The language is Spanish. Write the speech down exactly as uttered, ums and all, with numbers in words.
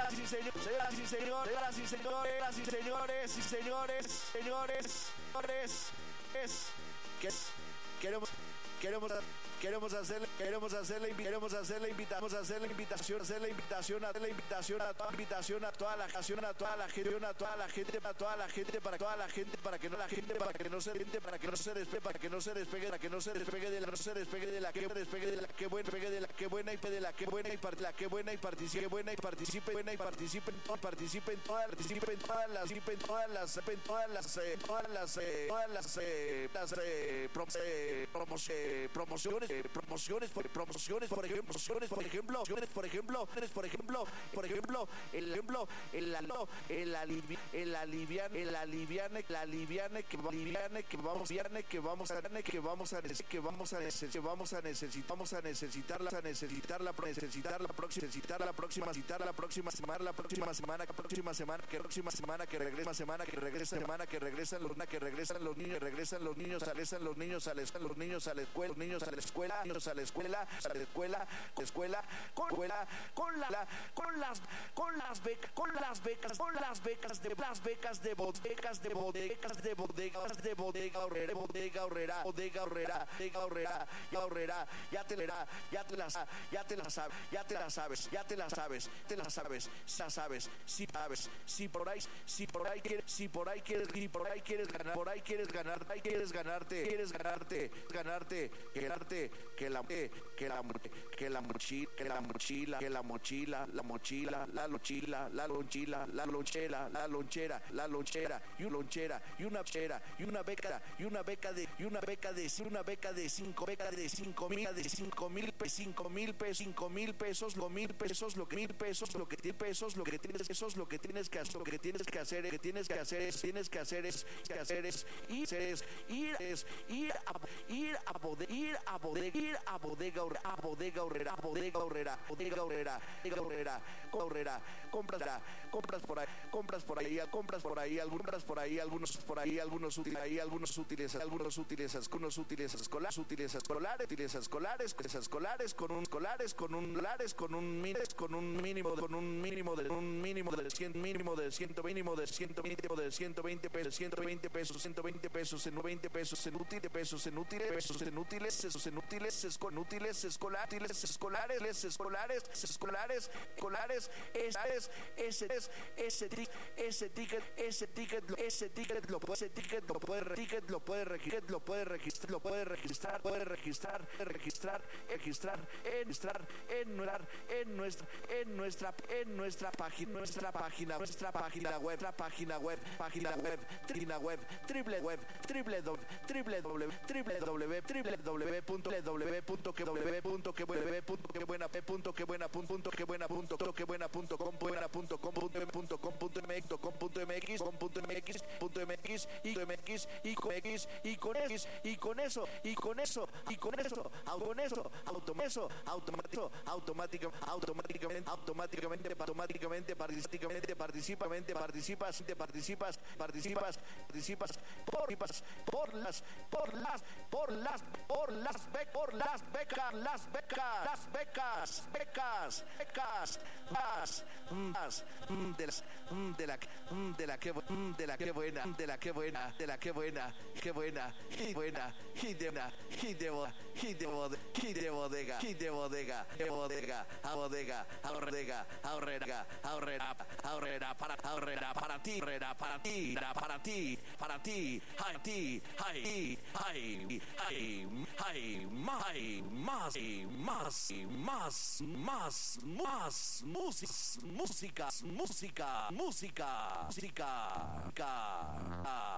señoras y señores, señoras y señores, señoras y señores, y señores, y señores, señores, señores, es que es queremos queremos queremos hacerle queremos hacerle queremos hacerle invitamos a hacer la invitación hacer la invitación a la invitación a toda invitación a toda la nación a toda la gente a toda la gente para toda la gente para toda la gente para que no la gente para que no se gente para que no se despegue para que no se despegue para que no se despegue de la no se despegue de la que despegue de la que buena despegue de la que buena y de la que buena y parte la que buena y participe buena y participe buena y participe en todo participe en todas participe en todas las en todas las en todas las todas las todas las las promociones promociones por promociones por ejemplo promociones por ejemplo por ejemplo por ejemplo por ejemplo el ejemplo el el alivio el alivian el aliviane la aliviane que aliviane que vamos viane que vamos a que vamos a que vamos a que vamos a necesitamos a necesitarla a necesitarla necesitar la próxima necesitar la próxima citar la próxima semana la próxima semana la próxima semana que próxima semana que regresa semana que regresa semana que regresan los que regresan los niños regresan los niños regresan los niños a la los niños a la escuela los niños a la escuela niños a la escuela a la escuela escuela con escuela con la con las con las becas con las becas con las becas de las becas de bodegas de bodegas de bodegas de bodega horrera bodega horrera bodega horrera bodega horrera ya horrera ya te la ya te las ya te las sabes ya te las sabes ya te las sabes te las sabes ya sabes si sabes si por ahí si por ahí quieres si por ahí quieres y por ahí quieres ganar por ahí quieres ganar ahí quieres ganarte quieres ganarte ganarte ganarte que la que la que la mochila que la mochila que la mochila la mochila la mochila la lonchila la lonchera la lonchera la lonchera y una lonchera y una chera y una beca y una beca de y una beca de una beca de cinco beca de cinco mil de cinco mil cinco mil pesos cinco mil pesos lo mil pesos lo que mil pesos lo que tienes pesos lo que tienes pesos lo que tienes que hacer lo que tienes que hacer que tienes que hacer es tienes que hacer es que hacer es ir es ir es ir a ir a bodega ir a bodega ir a bodega a bodega horrera bodega horrera bodega horrera bodega horrera horrera compras compras por ahí compras por ahí compras por ahí algunas por ahí algunos por ahí algunos útiles ahí algunos útiles algunos útiles algunos útiles escolares útiles escolares útiles escolares escolares con un escolares con un escolares con un miles con un mínimo con un mínimo de un mínimo de cien mínimo de ciento mínimo de ciento veinte de ciento veinte pesos ciento veinte pesos ciento veinte pesos en veinte pesos en útiles pesos en útiles pesos en útiles esos en útiles escolares escolares escolares escolares escolares escolares es ese es ese ticket ese ticket ese ticket ese ticket lo puede ese ticket lo puede ticket lo puede registrar lo puede registrar lo puede registrar puede registrar registrar registrar registrar en nuestra en nuestra en nuestra en nuestra página nuestra página nuestra página web nuestra página web página web página web triple web triple triple w triple w triple w punto w punto que w punto que w punto que buena p punto que buena punto que buena punto que buena punto com buena punto com punto com punto mx com punto mx com punto mx punto mx y mx y con x y con x y con eso y con eso y con eso con eso automático automático automático automáticamente automáticamente automáticamente participativamente participativamente participas te participas participas participas por por las por las por las por las becas por las becas las becas las becas becas becas más más de las de la de la que de la que buena de la que buena de la que buena que buena y buena y de una y de y de y de bodega y de bodega de bodega a bodega a bodega a horrera a horrera a horrera para horrera para ti horrera para ti para ti para ti para ti ay ay ay ay más más más más más más música música música música música